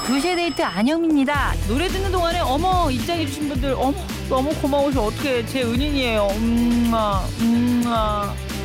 2시에 데이트 안영입니다. 노래 듣는 동안에 어머 입장해주신 분들 어머 너무 고마우셔. 어떡해 제 은인이에요.